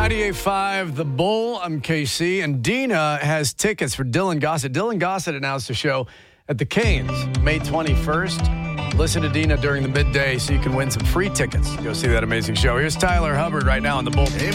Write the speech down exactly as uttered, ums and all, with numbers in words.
ninety-eight point five, The Bull. I'm K C, and Dina has tickets for Dylan Gossett. Dylan Gossett announced a show at the Canes May twenty-first. Listen to Dina during the midday so you can win some free tickets. Go see that amazing show. Here's Tyler Hubbard right now on The Bull.